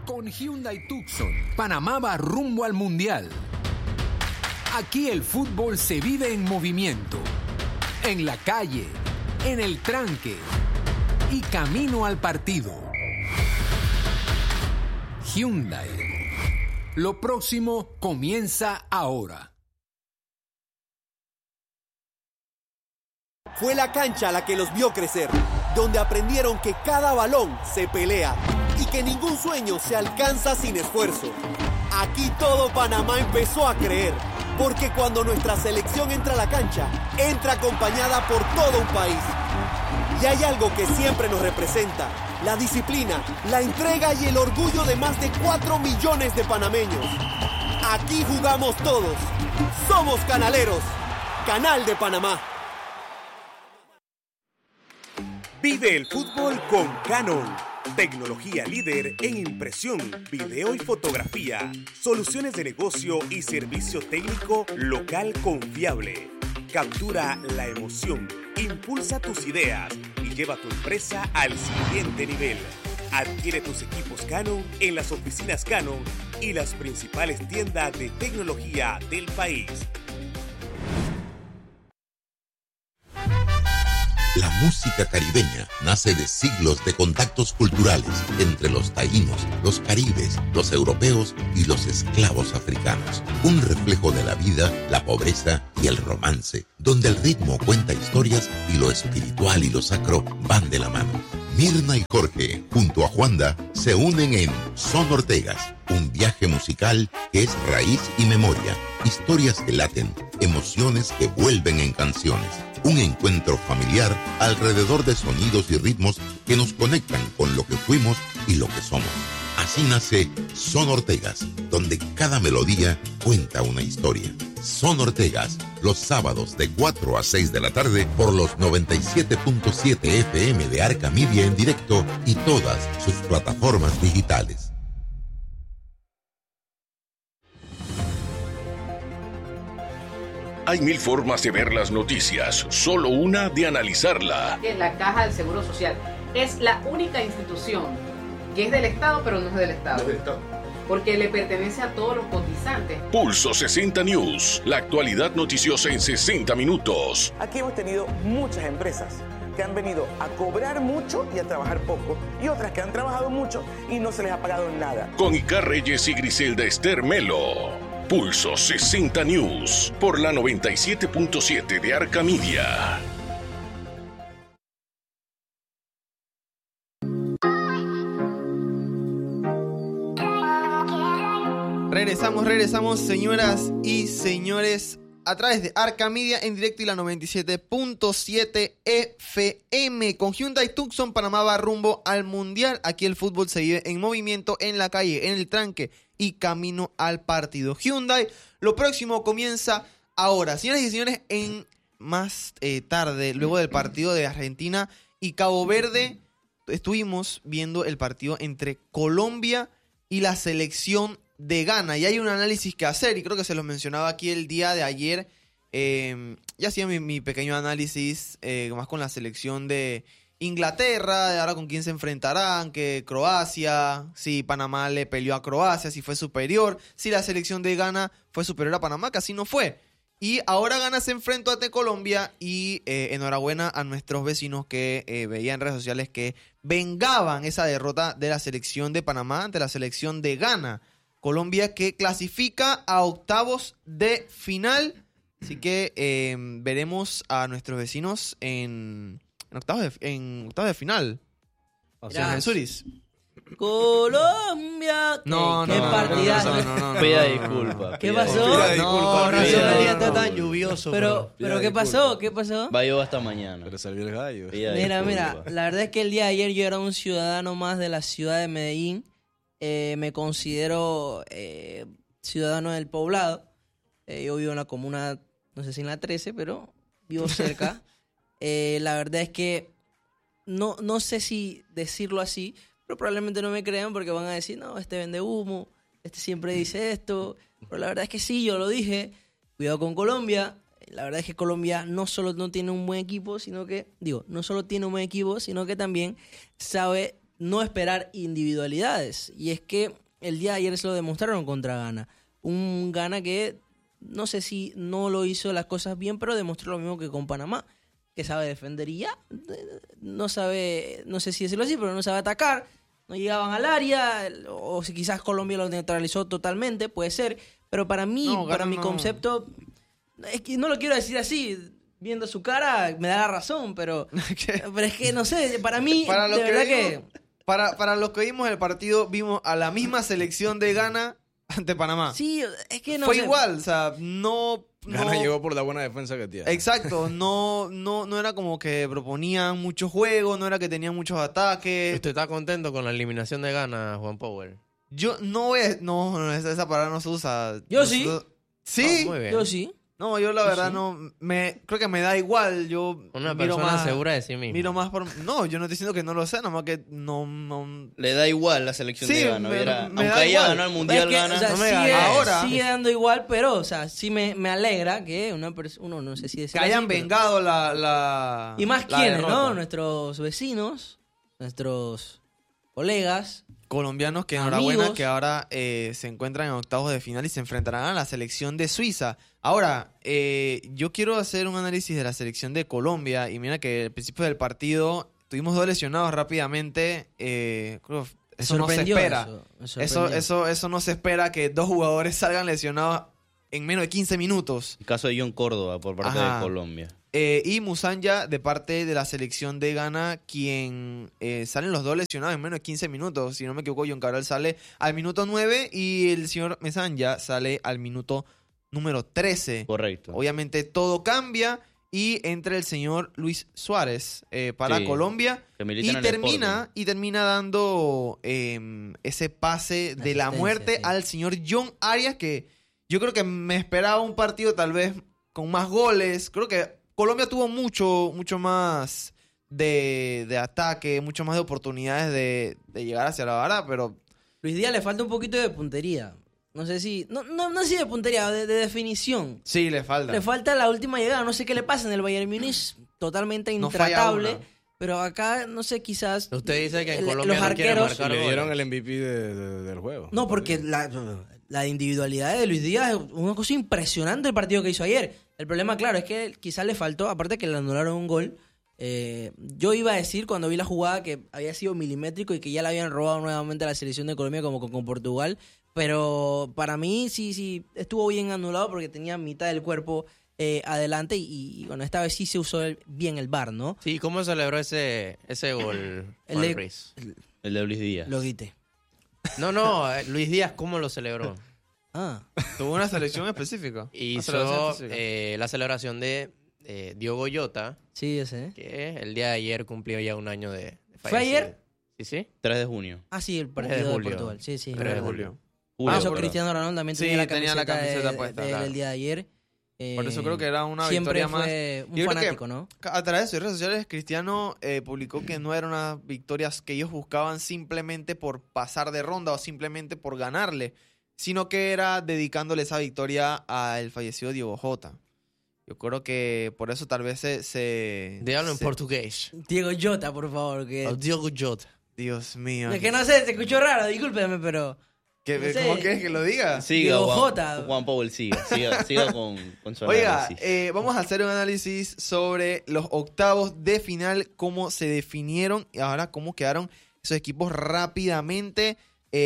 Con Hyundai Tucson, Panamá va rumbo al Mundial. Aquí el fútbol se vive en movimiento, en la calle, en el tranque y camino al partido. Hyundai. Lo próximo comienza ahora. Fue la cancha la que los vio crecer, donde aprendieron que cada balón se pelea y que ningún sueño se alcanza sin esfuerzo. Aquí todo Panamá empezó a creer, porque cuando nuestra selección entra a la cancha, entra acompañada por todo un país. Y hay algo que siempre nos representa: la disciplina, la entrega y el orgullo de más de 4 millones de panameños. Aquí jugamos todos. Somos canaleros. Canal de Panamá. Vive el fútbol con Canon. Tecnología líder en impresión, video y fotografía. Soluciones de negocio y servicio técnico local confiable. Captura la emoción, impulsa tus ideas y lleva tu empresa al siguiente nivel. Adquiere tus equipos Canon en las oficinas Canon y las principales tiendas de tecnología del país. La música caribeña nace de siglos de contactos culturales entre los taínos, los caribes, los europeos y los esclavos africanos. Un reflejo de la vida, la pobreza y el romance, donde el ritmo cuenta historias y lo espiritual y lo sacro van de la mano. Mirna y Jorge, junto a Juanda, se unen en Son Ortegas, un viaje musical que es raíz y memoria, historias que laten, emociones que vuelven en canciones. Un encuentro familiar alrededor de sonidos y ritmos que nos conectan con lo que fuimos y lo que somos. Así nace Son Ortegas, donde cada melodía cuenta una historia. Son Ortegas, los sábados de 4 a 6 de la tarde por los 97.7 FM de Arca Media en directo y todas sus plataformas digitales. Hay mil formas de ver las noticias, solo una de analizarla. La Caja del Seguro Social es la única institución que es del Estado, pero no es del Estado. No es del Estado. Porque le pertenece a todos los cotizantes. Pulso 60 News, la actualidad noticiosa en 60 minutos. Aquí hemos tenido muchas empresas que han venido a cobrar mucho y a trabajar poco, y otras que han trabajado mucho y no se les ha pagado nada. Con Icar Reyes y Griselda Esther Melo. Pulso 60 News, por la 97.7 de Arca Media. Regresamos, señoras y señores, a través de Arca Media en directo y la 97.7 FM. Con Hyundai Tucson, Panamá va rumbo al Mundial. Aquí el fútbol se vive en movimiento, en la calle, en el tranque y camino al partido. Hyundai, lo próximo comienza ahora. Señoras y señores, en más tarde, luego del partido de Argentina y Cabo Verde, estuvimos viendo el partido entre Colombia y la selección de Ghana. Y hay un análisis que hacer, y creo que se los mencionaba aquí el día de ayer. Ya hacía mi pequeño análisis más con la selección de Inglaterra, de ahora con quién se enfrentarán, que Croacia, si Panamá le peleó a Croacia, si fue superior, si la selección de Ghana fue superior a Panamá, que así no fue. Y ahora Ghana se enfrentó ante Colombia y enhorabuena a nuestros vecinos que veían en redes sociales que vengaban esa derrota de la selección de Panamá ante la selección de Ghana. Colombia que clasifica a octavos de final. Así que veremos a nuestros vecinos en octavos de final. O sea, en Zurich. Colombia. ¿Qué partidazo? No. Pida disculpas. ¿Qué pasó? No, el día está tan lluvioso. Pero ¿qué pasó? ¿Qué pasó? Va a llover hasta mañana. Pero salió el gallo. Mira, la verdad es que el día de ayer yo era un ciudadano más de la ciudad de Medellín. Me considero ciudadano del poblado. Yo vivo en la comuna, no sé si en la 13, pero vivo cerca. La verdad es que no sé si decirlo así, pero probablemente no me crean porque van a decir, no, este vende humo, este siempre dice esto. Pero la verdad es que sí, yo lo dije. Cuidado con Colombia. La verdad es que Colombia no solo no tiene un buen equipo, sino que, no solo tiene un buen equipo, sino que también sabe no esperar individualidades. Y es que el día de ayer se lo demostraron contra Ghana. Un Ghana que no sé si no lo hizo las cosas bien, pero demostró lo mismo que con Panamá, que sabe defender y ya. No sabe, no sé si decirlo así, pero no sabe atacar. No llegaban al área, o si quizás Colombia lo neutralizó totalmente, puede ser. Pero para mí, para mi concepto, es que no lo quiero decir así. Viendo su cara, me da la razón, pero es que no sé, para mí, para de verdad que... Para los que vimos el partido, vimos a la misma selección de Ghana ante Panamá. Sí, es que no fue sé. igual, o sea, Ghana llegó por la buena defensa que tiene. Exacto, no era como que proponían mucho juego, no era que tenían muchos ataques. ¿Usted está contento con la eliminación de Ghana, Juan Power? Yo no, esa palabra no se usa. Yo sí. ¿Sí? Muy bien. Yo sí. No, yo la verdad creo que me da igual. Yo una miro persona más, segura de sí misma. Miro más no, yo no estoy diciendo que no lo sé, nomás que no. Le da igual la selección de Ghana. Me aunque haya ganado el mundial, Ghana. O sea, no me ahora sigue dando igual, pero, o sea, sí me alegra que uno no sé si decir que hayan así, vengado la y más la quienes, derrota. ¿no? Nuestros vecinos, nuestros colegas. Colombianos que amigos. enhorabuena que ahora se encuentran en octavos de final y se enfrentarán a la selección de Suiza. Ahora, yo quiero hacer un análisis de la selección de Colombia y mira que al principio del partido tuvimos 2 lesionados rápidamente. Creo eso no se espera. Eso no se espera que 2 jugadores salgan lesionados en menos de 15 minutos. El caso de John Córdoba por parte de Colombia. Y Musanya de parte de la selección de Ghana, quien salen los 2 lesionados en menos de 15 minutos. Si no me equivoco, John Cabral sale al minuto 9 y el señor Musanya sale al minuto número 13. Correcto. Obviamente todo cambia y entra el señor Luis Suárez para Colombia y termina dando ese pase de la muerte al señor John Arias, que yo creo que me esperaba un partido tal vez con más goles. Creo que Colombia tuvo mucho más de ataque, mucho más de oportunidades de llegar hacia la vara, pero... Luis Díaz le falta un poquito de puntería. No sé si... No sé si de puntería, de definición. Sí, le falta. Le falta la última llegada. No sé qué le pasa en el Bayern Múnich. Totalmente intratable. Pero acá, no sé, quizás... Usted dice que en Colombia los arqueros le dieron el MVP del juego. No, porque la individualidad de Luis Díaz es una cosa impresionante el partido que hizo ayer. El problema, claro, es que quizás le faltó, aparte que le anularon un gol. Yo iba a decir cuando vi la jugada que había sido milimétrico y que ya le habían robado nuevamente a la selección de Colombia como con Portugal. Pero para mí sí estuvo bien anulado porque tenía mitad del cuerpo adelante y bueno, esta vez sí se usó bien el VAR, ¿no? Sí, ¿cómo celebró ese gol, Juan Ruiz? El de Luis Díaz. Lo quité. No, Luis Díaz, ¿cómo lo celebró? Tuvo una selección específica. Hizo la celebración de Diogo Jota. Sí, ese. Que el día de ayer cumplió ya un año de fallecido. ¿Fue ayer? Sí. 3 de junio. Ah, sí, el partido de Portugal. Sí. 3 de julio. Eso Cristiano Ronaldo también tenía la camiseta puesta el día de ayer. Por eso creo que era una siempre victoria más. Fue un fanático, ¿no? A través de sus redes sociales, Cristiano publicó que no eran unas victorias que ellos buscaban simplemente por pasar de ronda o simplemente por ganarle, sino que era dedicándole esa victoria al fallecido Diogo Jota. Yo creo que por eso tal vez se Dígalo en portugués. Diego Jota, por favor. Diogo Jota. Dios mío. Es que no sé, se escuchó raro, discúlpeme, pero... ¿Cómo quieres que lo diga? Siga, Juan Powell, siga con su análisis. Oiga, vamos a hacer un análisis sobre los octavos de final, cómo se definieron y ahora cómo quedaron esos equipos rápidamente.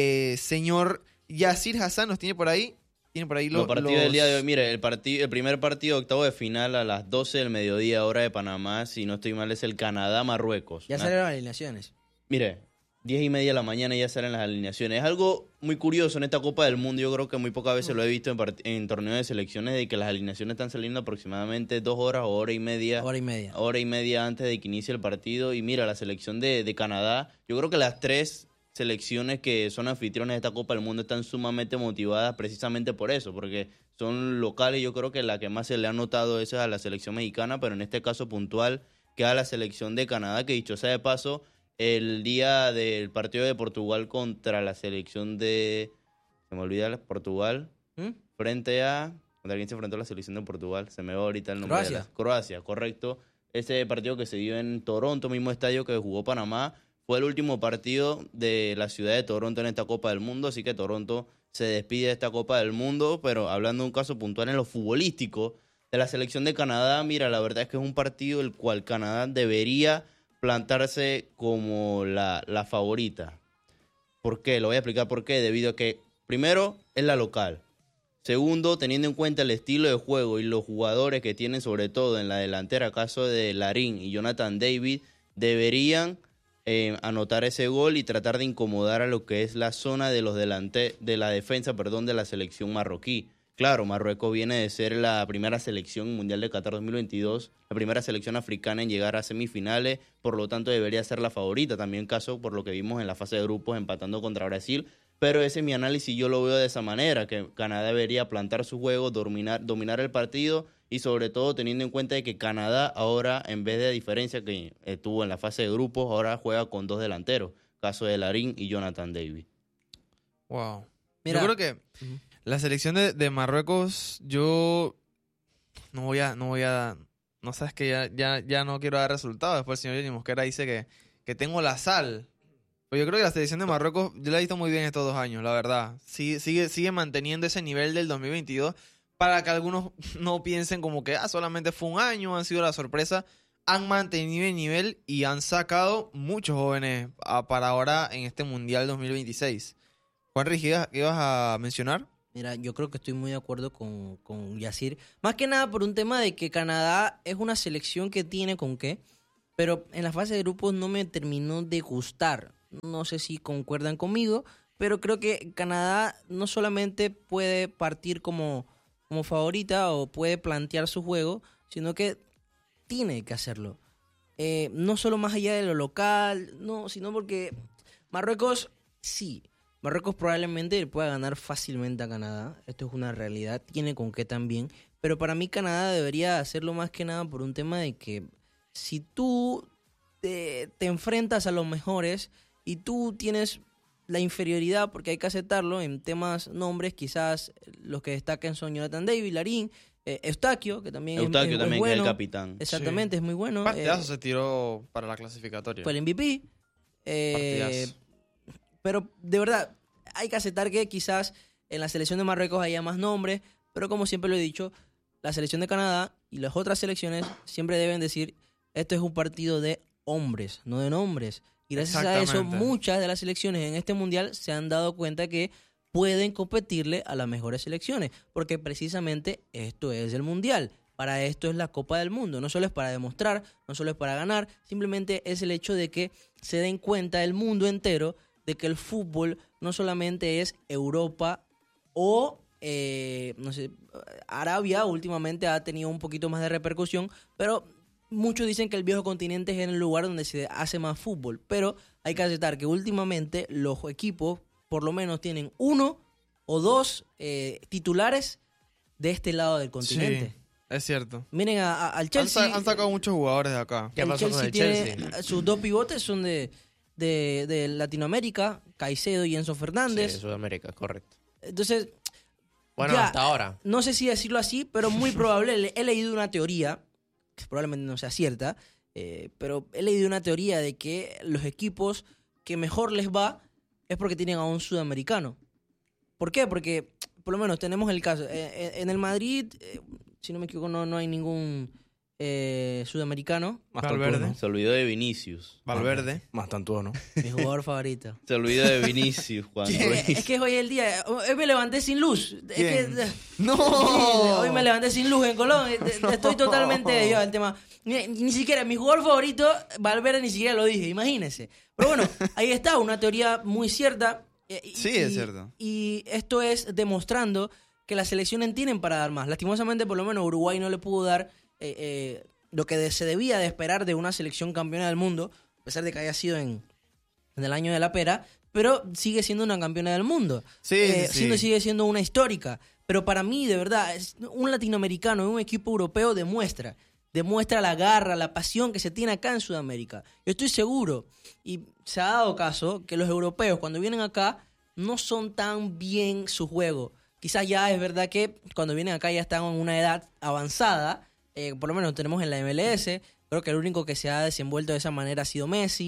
Señor Yacir Hassan, ¿nos tiene por ahí? Tiene por ahí los partidos del día de hoy. Mire, el primer partido de octavo de final a las 12 del mediodía, hora de Panamá, si no estoy mal, es el Canadá-Marruecos. Ya salieron las alineaciones. Mire, 10:30 de la mañana ya salen las alineaciones. Es algo muy curioso en esta Copa del Mundo. Yo creo que muy pocas veces lo he visto en torneos de selecciones, de que las alineaciones están saliendo aproximadamente 2 horas o hora y media. Hora y media antes de que inicie el partido. Y mira, la selección de Canadá, yo creo que las 3 selecciones que son anfitriones de esta Copa del Mundo están sumamente motivadas precisamente por eso, porque son locales. Yo creo que la que más se le ha notado es a la selección mexicana, pero en este caso puntual queda la selección de Canadá, que dicho sea de paso, el día del partido de Portugal contra la selección de... Se me olvida Portugal. Frente a... ¿Contra quién se enfrentó la selección de Portugal? Se me va ahorita el nombre. Croacia. Croacia, correcto. Ese partido que se dio en Toronto, mismo estadio que jugó Panamá, fue el último partido de la ciudad de Toronto en esta Copa del Mundo, así que Toronto se despide de esta Copa del Mundo, pero hablando de un caso puntual en lo futbolístico de la selección de Canadá, mira, la verdad es que es un partido el cual Canadá debería plantarse como la favorita. ¿Por qué? Lo voy a explicar por qué. Debido a que, primero, es la local. Segundo, teniendo en cuenta el estilo de juego y los jugadores que tienen, sobre todo en la delantera, caso de Larin y Jonathan David, deberían anotar ese gol y tratar de incomodar a lo que es la zona de la defensa de la selección marroquí. Claro, Marruecos viene de ser la primera selección mundial de Qatar 2022, la primera selección africana en llegar a semifinales, por lo tanto debería ser la favorita. También caso por lo que vimos en la fase de grupos empatando contra Brasil, pero ese es mi análisis, yo lo veo de esa manera, que Canadá debería plantar su juego, dominar el partido y sobre todo teniendo en cuenta de que Canadá ahora, en vez de diferencia que tuvo en la fase de grupos, ahora juega con 2 delanteros, caso de Larin y Jonathan David. Wow. Mira, yo creo que la selección de Marruecos, yo no sabes que ya no quiero dar resultados. Después el señor Jenny Mosquera dice que tengo la sal. Pero yo creo que la selección de Marruecos, yo la he visto muy bien estos 2 años, la verdad. Sigue manteniendo ese nivel del 2022 para que algunos no piensen como que solamente fue un año, han sido la sorpresa. Han mantenido el nivel y han sacado muchos jóvenes para ahora en este Mundial 2026. Juanri, ¿qué ibas a mencionar? Mira, yo creo que estoy muy de acuerdo con Yacir. Más que nada por un tema de que Canadá es una selección que tiene con qué, pero en la fase de grupos no me terminó de gustar. No sé si concuerdan conmigo, pero creo que Canadá no solamente puede partir como favorita o puede plantear su juego, sino que tiene que hacerlo. No solo más allá de lo local, no, sino porque Marruecos probablemente pueda ganar fácilmente a Canadá. Esto es una realidad, tiene con qué también. Pero para mí Canadá debería hacerlo más que nada por un tema de que si tú te enfrentas a los mejores y tú tienes la inferioridad, porque hay que aceptarlo, en temas nombres, quizás los que destaquen son Jonathan David, Larin, Eustaquio, que también es bueno. Que es el capitán. Exactamente, sí. Es muy bueno. Partidazo se tiró para la clasificatoria. Fue el MVP. Pero de verdad, hay que aceptar que quizás en la selección de Marruecos haya más nombres, pero como siempre lo he dicho, la selección de Canadá y las otras selecciones siempre deben decir, esto es un partido de hombres, no de nombres. Y gracias a eso, muchas de las selecciones en este Mundial se han dado cuenta que pueden competirle a las mejores selecciones, porque precisamente esto es el Mundial. Para esto es la Copa del Mundo. No solo es para demostrar, no solo es para ganar, simplemente es el hecho de que se den cuenta el mundo entero de que el fútbol no solamente es Europa o, Arabia últimamente ha tenido un poquito más de repercusión, pero muchos dicen que el viejo continente es el lugar donde se hace más fútbol, pero hay que aceptar que últimamente los equipos por lo menos tienen 1 o 2 titulares de este lado del continente. Sí, es cierto. Miren al Chelsea. Han sacado muchos jugadores de acá. ¿Qué pasó con el Chelsea? Sus 2 pivotes son de Latinoamérica, Caicedo y Enzo Fernández. Sí, de Sudamérica, correcto. Entonces, bueno, hasta ahora. No sé si decirlo así, pero muy probable. He leído una teoría, que probablemente no sea cierta, pero he leído una teoría de que los equipos que mejor les va es porque tienen a un sudamericano. ¿Por qué? Porque, por lo menos, tenemos el caso. En el Madrid, si no me equivoco, no hay ningún sudamericano. Valverde. Se olvidó de Vinicius. Valverde. Mastantuono. Mi jugador favorito. Se olvidó de Vinicius, Juan. Es que hoy el día, hoy me levanté sin luz. ¡No! Hoy me levanté sin luz en Colón. Estoy totalmente desviado del tema. Ni siquiera, mi jugador favorito, Valverde, ni siquiera lo dije, imagínense. Pero bueno, ahí está, una teoría muy cierta. Sí, es cierto. Y esto es demostrando que las selecciones tienen para dar más. Lastimosamente, por lo menos, Uruguay no le pudo dar lo que se debía de esperar de una selección campeona del mundo, a pesar de que haya sido en el año de la pera, pero sigue siendo una campeona del mundo. Sí. Sigue siendo una histórica. Pero para mí, de verdad, un latinoamericano, un equipo europeo demuestra la garra, la pasión que se tiene acá en Sudamérica. Yo estoy seguro, y se ha dado caso, que los europeos cuando vienen acá no son tan bien su juego. Quizás ya es verdad que cuando vienen acá ya están en una edad avanzada, por lo menos tenemos en la MLS, creo que el único que se ha desenvuelto de esa manera ha sido Messi,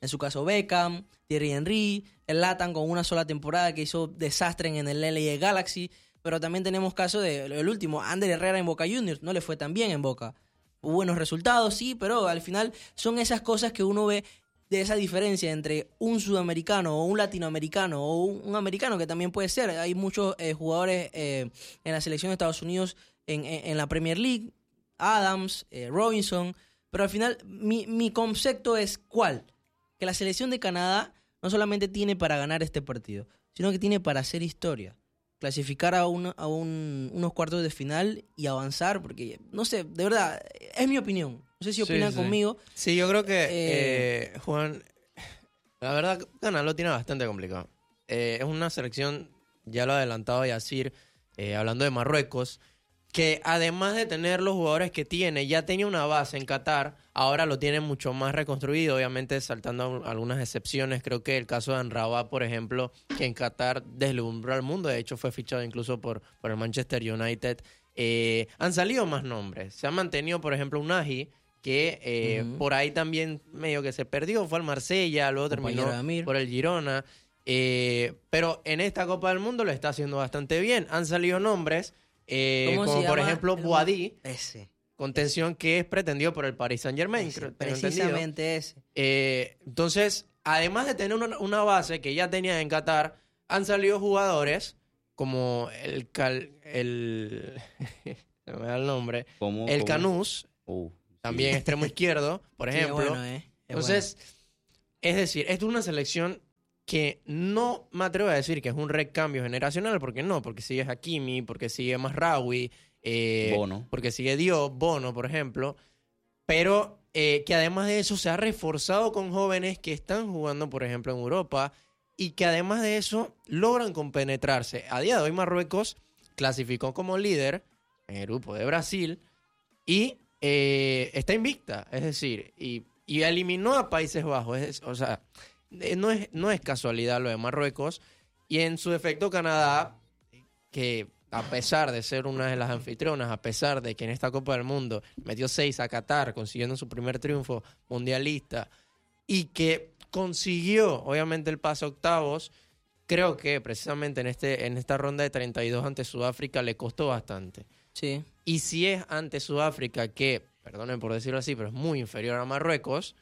En su caso Beckham, Thierry Henry, el Zlatan con una sola temporada que hizo desastre en el LA Galaxy. Pero también tenemos caso del último, Ander Herrera en Boca Juniors. No le fue tan bien en Boca. Hubo buenos resultados, sí, pero al final son esas cosas que uno ve de esa diferencia entre un sudamericano o un latinoamericano o un americano, que también puede ser. Hay muchos jugadores en la selección de Estados Unidos en la Premier League, Adams, Robinson, pero al final mi concepto es ¿cuál? Que la selección de Canadá no solamente tiene para ganar este partido, sino que tiene para hacer historia, clasificar a unos cuartos de final y avanzar, porque, no sé, de verdad, es mi opinión. No sé si opinan conmigo. Sí, yo creo que, Juan, la verdad, Canadá lo tiene bastante complicado. Es una selección, ya lo ha adelantado Yacir, hablando de Marruecos, que además de tener los jugadores que tiene, ya tenía una base en Qatar, ahora lo tiene mucho más reconstruido, obviamente saltando algunas excepciones. Creo que el caso de Amrabat, por ejemplo, que en Qatar deslumbró al mundo, de hecho fue fichado incluso por el Manchester United. Han salido más nombres, se ha mantenido, por ejemplo, Unai, que por ahí también medio que se perdió, fue al Marsella, luego terminó por el Girona, pero en esta Copa del Mundo lo está haciendo bastante bien. Han salido nombres como por ejemplo Boadi, contención que es pretendido por el Paris Saint-Germain, precisamente ese. Entonces, además de tener una base que ya tenía en Qatar, han salido jugadores como el no me da el nombre, el Canús, también extremo izquierdo, por ejemplo. Bueno, Entonces, es decir, esto es una selección que no me atrevo a decir que es un recambio generacional, porque no, porque sigue Hakimi, porque sigue Mazraoui, Bono, porque sigue Diop, Bono, por ejemplo, pero que además de eso se ha reforzado con jóvenes que están jugando, por ejemplo, en Europa, y que además de eso logran compenetrarse. A día de hoy Marruecos clasificó como líder en el grupo de Brasil y está invicta, es decir, y eliminó a Países Bajos, o sea, no es casualidad lo de Marruecos. Y en su defecto Canadá, que a pesar de ser una de las anfitrionas, a pesar de que en esta Copa del Mundo metió 6 a Qatar, consiguiendo su primer triunfo mundialista, y que consiguió obviamente el pase a octavos, creo que precisamente en esta ronda de 32 ante Sudáfrica le costó bastante. Sí. Y si es ante Sudáfrica, que, perdonen por decirlo así, pero es muy inferior a Marruecos,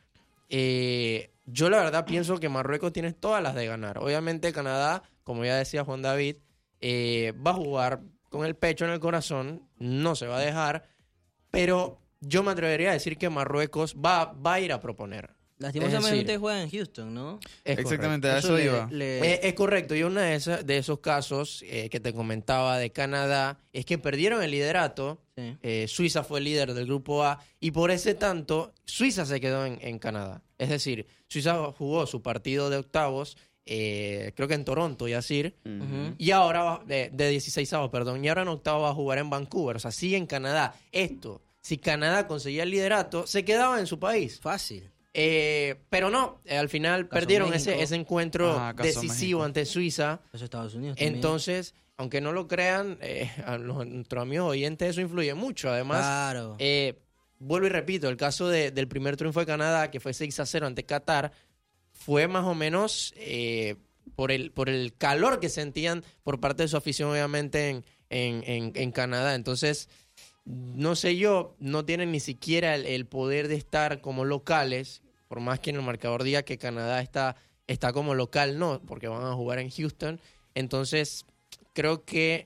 yo la verdad pienso que Marruecos tiene todas las de ganar. Obviamente Canadá, como ya decía Juan David, va a jugar con el pecho en el corazón, no se va a dejar, pero yo me atrevería a decir que Marruecos va a ir a proponer. Lastimosamente juega en Houston, ¿no? Exactamente, a eso iba. Es correcto, y uno de esos casos que te comentaba de Canadá es que perdieron el liderato. Sí. Suiza fue el líder del grupo A y por ese tanto Suiza se quedó en Canadá. Es decir, Suiza jugó su partido de octavos, creo que en Toronto, Yacir, y ahora de 16avos, perdón, y ahora en octavos va a jugar en Vancouver. O sea, sigue en Canadá. Si Canadá conseguía el liderato, se quedaba en su país. Fácil. Pero no, al final perdieron ese encuentro decisivo México ante Suiza. Los Estados Unidos también. Entonces, aunque no lo crean, a nuestros amigos oyentes eso influye mucho. Además, claro. Vuelvo y repito, el caso del primer triunfo de Canadá, que fue 6-0 ante Qatar, fue más o menos por el calor que sentían por parte de su afición, obviamente, en Canadá. Entonces, no sé yo, no tienen ni siquiera el poder de estar como locales, por más que en el marcador diga que Canadá está como local, no, porque van a jugar en Houston. Entonces, creo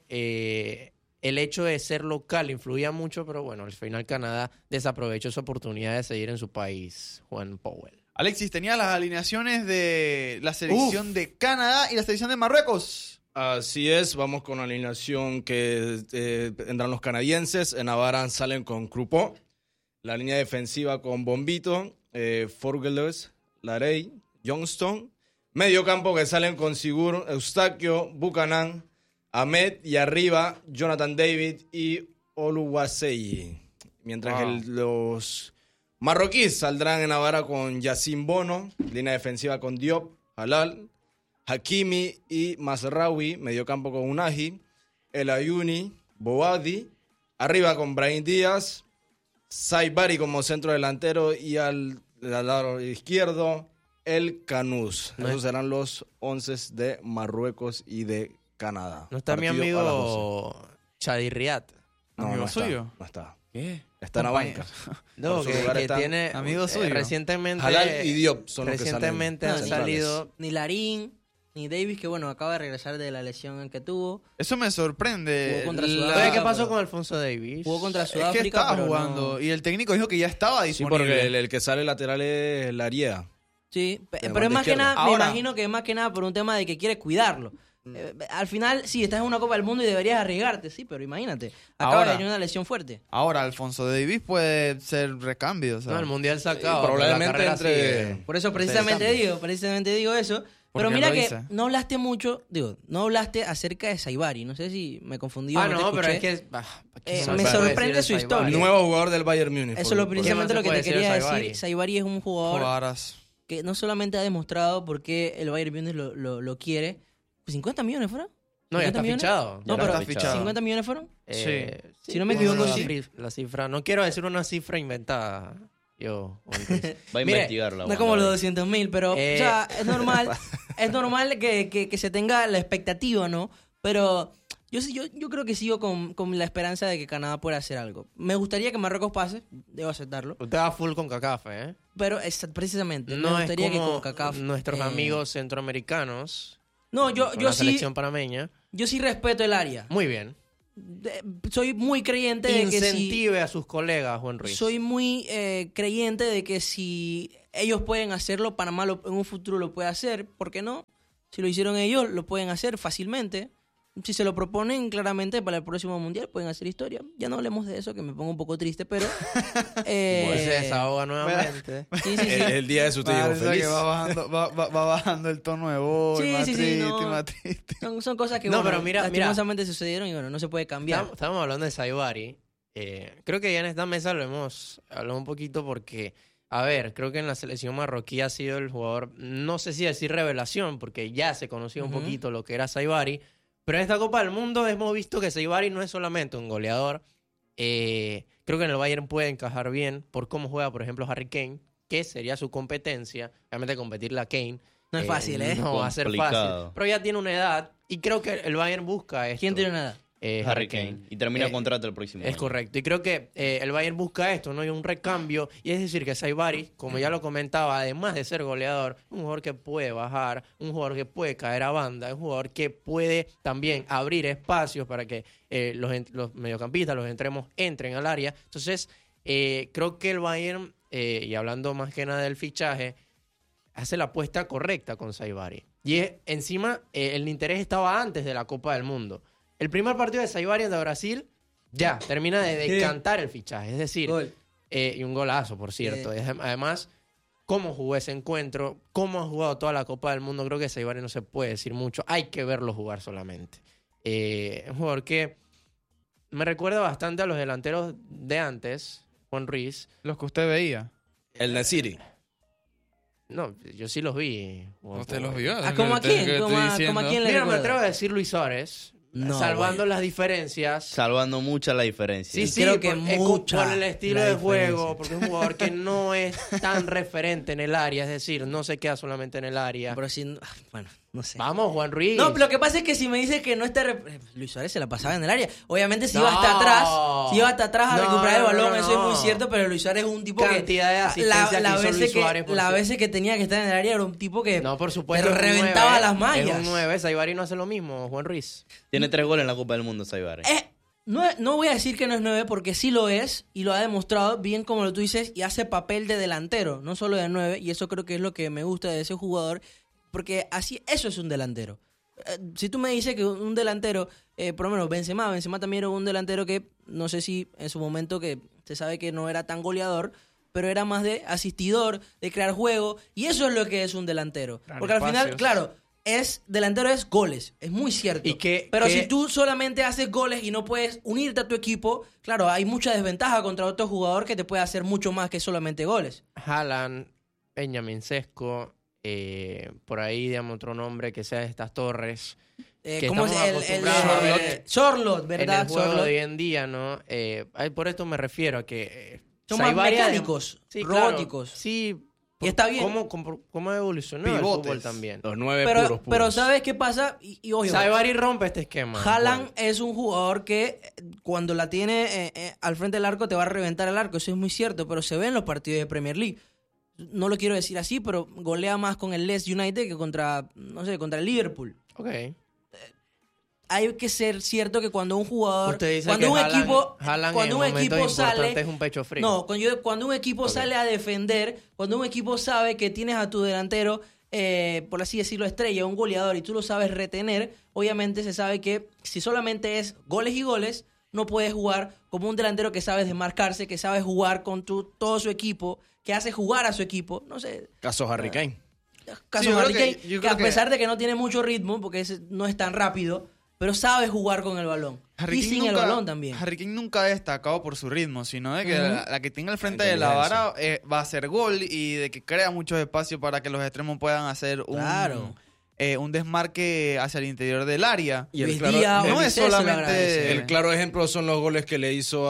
que el hecho de ser local influía mucho, pero bueno, al final Canadá desaprovechó esa oportunidad de seguir en su país, Juan Powell. Alexis, tenía las alineaciones de la selección de Canadá y la selección de Marruecos. Así es, vamos con la alineación que tendrán los canadienses. En Navarra salen con Croupeau, la línea defensiva con Bombito, Forgeles, Larey, Johnston, medio campo que salen con Sigur, Eustaquio, Buchanan, Ahmed y arriba Jonathan David y Oluwaseyi. Mientras que los marroquíes saldrán en Navarra con Yacine Bono, línea defensiva con Diop, Halal, Hakimi y Mazraoui, mediocampo con Unai, El Ayuni, Boadi, arriba con Brahim Díaz, Saibari como centro delantero y al lado izquierdo, el Canús. No Esos serán los 11 de Marruecos y de Canadá. No está mi Partido a las 12. amigo Chadi Riad. No, ¿Amigo no está, suyo? no está. ¿Qué? Está en la banca. No, Por su que lugar están tiene amigo suyo. recientemente Halal y Diop son los que salen recientemente han centrales. salido Ni Larín, ni Davis, que bueno, acaba de regresar de la lesión que tuvo. Eso me sorprende. Jugó contra Oye, Sudáfrica. ¿qué pasó pero- con Alfonso Davis? Jugó contra Es que Sudáfrica, estaba pero jugando. no- Y el técnico dijo que ya estaba Sí, disponible. porque el que sale lateral es Laría. Sí, De pero banda es más que izquierda. nada, me Ahora- imagino que es más que nada por un tema de que quiere cuidarlo. Al final, sí, estás en una Copa del Mundo y deberías arriesgarte, sí, pero imagínate, acaba Ahora- de tener una lesión fuerte. Ahora, Alfonso Davis puede ser recambio. O sea. No, el Mundial se acaba. probablemente la carrera entre- sigue. Por eso precisamente digo eso. Pero Porque mira lo que dice. no hablaste mucho, no hablaste acerca de Saibari. No sé si me confundí o Ah, no, no, te pero es escuché. que... Me ¿qué se puede sorprende decir su de historia. Saibari? El nuevo jugador del Bayern Múnich. Eso es lo precisamente ¿Qué lo que más te se puede quería decir de decir. Saibari? Saibari es un jugador Jugadoras. que no solamente ha demostrado por qué el Bayern Múnich lo quiere. ¿50 millones fueron? No, ya 50 está millones. fichado. No, Ya pero está fichado. 50 millones fueron. Si no me sí, equivoco, la sí. La cifra. No quiero decir una cifra inventada. Yo. Va a Mire, investigarla. No es como los Wanda. 200.000, pero o sea, es normal que se tenga la expectativa, ¿no? Pero yo creo que sigo con la esperanza de que Canadá pueda hacer algo. Me gustaría que Marruecos pase, debo aceptarlo. Usted va full con CACAF, ¿eh? Pero precisamente, No me es gustaría que como con CACAF... nuestros amigos centroamericanos. No, yo la sí, selección panameña. yo sí respeto el área. Muy bien. Soy muy creyente de que si... Incentive a sus colegas, Juan Ruiz. Soy muy creyente de que si ellos pueden hacerlo, Panamá en un futuro lo puede hacer. ¿Por qué no? Si lo hicieron ellos, lo pueden hacer fácilmente. Si se lo proponen claramente para el próximo mundial, pueden hacer historia. Ya no hablemos de eso, que me pongo un poco triste, pero... Pues se desahoga nuevamente. Sí, sí, sí. El día de su tío Parece feliz. que va bajando el tono de voz. Sí, más sí, sí, triste, no. más triste. Son cosas que, No, bueno, pero mira, lastimosamente sucedieron y bueno, no se puede cambiar. Estamos hablando de Saibari. Creo que ya en esta mesa lo hemos hablado un poquito porque, a ver, creo que en la selección marroquí ha sido el jugador, no sé si decir revelación, porque ya se conocía un poquito lo que era Saibari, pero en esta Copa del Mundo hemos visto que Saibari no es solamente un goleador. Creo que en el Bayern puede encajar bien por cómo juega, por ejemplo, Harry Kane, que sería su competencia. Realmente competirle a Kane No es fácil, ¿eh? No va a ser Complicado. fácil. Pero ya tiene una edad y creo que el Bayern busca esto. ¿Quién tiene una edad? Harry Kane. Y termina contrato el próximo Es año. correcto. Y creo que el Bayern busca esto, ¿no? Hay un recambio. Y es decir, que Saibari, como ya lo comentaba, además de ser goleador, un jugador que puede bajar, un jugador que puede caer a banda, un jugador que puede también abrir espacios para que los mediocampistas, los extremos, entren al área. Entonces, creo que el Bayern, y hablando más que nada del fichaje, hace la apuesta correcta con Saibari. Y encima, el interés estaba antes de la Copa del Mundo. El primer partido de Saibari ante Brasil ya termina de decantar el fichaje. Es decir, y un golazo, por cierto. Además, cómo jugó ese encuentro, cómo ha jugado toda la Copa del Mundo, creo que Saibari no se puede decir mucho. Hay que verlo jugar solamente. Un jugador que me recuerda bastante a los delanteros de antes, Juan Ruiz. Los que usted veía. El Nesiri. No, yo sí los vi. ¿Usted los vio? ¿Cómo a quién? ¿Cómo a quién le Mira, me recuerda? atrevo a decir Luis Suárez. No, salvando las diferencias. Salvando mucha la diferencia. Sí, sí, creo que por el estilo la de juego, diferencia. porque es un jugador que no es tan referente en el área, es decir, no se queda solamente en el área. Pero si, bueno, no sé. Vamos, Juan Ruiz. No, lo que pasa es que si me dices que no está... Luis Suárez se la pasaba en el área. Obviamente si iba hasta atrás a recuperar el balón, eso es muy cierto, pero Luis Suárez es un tipo Cantidad de asistencias que hizo Luis Suárez, por las cierto. veces que tenía que estar en el área era un tipo que No, por supuesto. te es un reventaba 9, las mallas. Es un 9, Saibari no hace lo mismo, Juan Ruiz. Tiene 3 goles en la Copa del Mundo, Saibari. No voy a decir que no es 9 porque sí lo es y lo ha demostrado bien como lo tú dices y hace papel de delantero, no solo de 9 y eso creo que es lo que me gusta de ese jugador porque así eso es un delantero. Si tú me dices que un delantero, por lo menos Benzema también era un delantero que no sé si en su momento que se sabe que no era tan goleador, pero era más de asistidor, de crear juego y eso es lo que es un delantero. Porque al final, claro, delantero es goles, es muy cierto. Pero si tú solamente haces goles y no puedes unirte a tu equipo, claro, hay mucha desventaja contra otro jugador que te puede hacer mucho más que solamente goles. Haaland, Benjamin Sesko, por ahí, digamos, otro nombre que sea de estas torres. Que ¿Cómo es estamos acostumbrados a ver Sorloth, ¿verdad? En el juego Sorloth. de hoy en día, ¿no? Por esto me refiero a que... Son más Saibari, mecánicos, sí, robóticos. Claro, sí, Y está bien. ¿Cómo evolucionó el fútbol también? Los 9 puros. Pero ¿sabes qué pasa? Y oye, Saibari rompe este esquema. Haaland es un jugador que cuando la tiene al frente del arco te va a reventar el arco. Eso es muy cierto, pero se ve en los partidos de Premier League. No lo quiero decir así, pero golea más con el Leeds United que contra el Liverpool. Ok. Hay que ser cierto que cuando un jugador, Usted dice cuando que un equipo, Haaland cuando en un equipo momentos sale, importantes es un pecho frío. no, cuando un equipo sale a defender, cuando un equipo sabe que tienes a tu delantero, por así decirlo, estrella, un goleador, y tú lo sabes retener, obviamente se sabe que si solamente es goles y goles, no puedes jugar como un delantero que sabe desmarcarse, que sabe jugar con todo su equipo, que hace jugar a su equipo, no sé. Caso Harry Kane. Caso Harry Kane, que a pesar de que no tiene mucho ritmo, porque no es tan rápido, pero sabe jugar con el balón. Y sin el balón también. Harry Kane nunca ha destacado por su ritmo, sino de que la que tenga al frente La de la vara inteligencia. va a ser gol y de que crea muchos espacios para que los extremos puedan hacer un desmarque hacia el interior del área. Y el no es solamente... El claro ejemplo son los goles que le hizo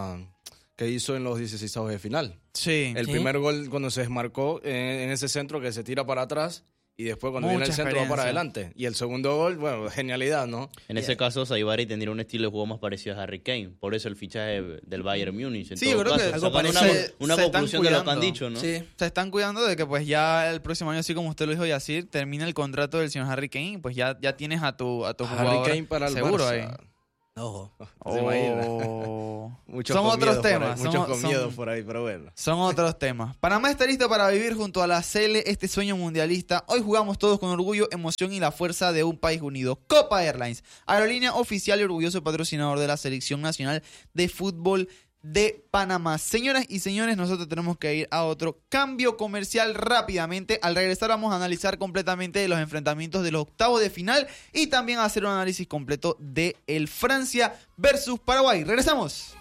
en los 16avos de final. Sí. El primer gol cuando se desmarcó en ese centro que se tira para atrás y después cuando viene el centro va para adelante. Y el segundo gol, bueno, genialidad, ¿no? En ese caso, Saibari tendría un estilo de juego más parecido a Harry Kane. Por eso el fichaje del Bayern Múnich. En Sí, todo yo creo caso, que algo se una están conclusión de lo que han cuidando. dicho, ¿no? Sí. Se están cuidando de que pues ya el próximo año, así como usted lo dijo, Yacir, termina el contrato del señor Harry Kane, pues ya tienes a tu jugador Kane para el seguro Barça. ahí. Ojo. Se imagina. Muchos son otros temas. Muchos con miedo por ahí, pero bueno. Son otros temas. Panamá está listo para vivir junto a la CL este sueño mundialista. Hoy jugamos todos con orgullo, emoción y la fuerza de un país unido. Copa Airlines, aerolínea oficial y orgulloso patrocinador de la Selección Nacional de Fútbol de Panamá. Señoras y señores, nosotros tenemos que ir a otro cambio comercial rápidamente. Al regresar vamos a analizar completamente los enfrentamientos de los octavos de final y también hacer un análisis completo de el Francia versus Paraguay. Regresamos.